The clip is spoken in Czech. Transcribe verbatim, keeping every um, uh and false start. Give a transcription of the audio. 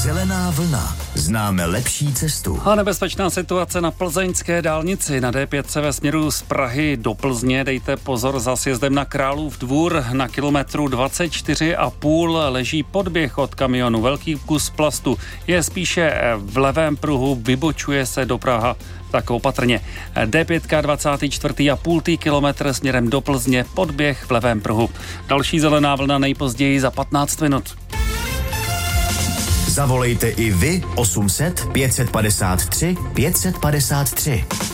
Zelená vlna. Známe lepší cestu. A nebezpečná situace na plzeňské dálnici. Na D pět ve směru z Prahy do Plzně. Dejte pozor za sjezdem na Králův Dvůr. Na kilometru dvacet čtyři a půl leží podběh od kamionu. Velký kus plastu je spíše v levém pruhu. Vybočuje se do Praha. Tak opatrně. D pět dvacet čtyři a půl kilometr směrem do Plzně. Podběh v levém pruhu. Další zelená vlna nejpozději za patnáct minut. Zavolejte i vy osm set pět set padesát tři pět set padesát tři.